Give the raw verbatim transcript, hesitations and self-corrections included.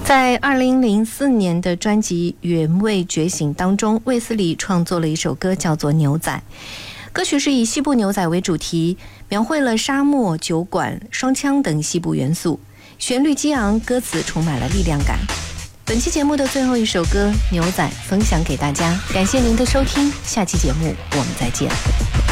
在二零零四年的专辑《原味觉醒》当中，卫斯理创作了一首歌，叫做《牛仔》。歌曲是以西部牛仔为主题，描绘了沙漠、酒馆、双枪等西部元素，旋律激昂，歌词充满了力量感。本期节目的最后一首歌《牛仔》分享给大家，感谢您的收听，下期节目我们再见。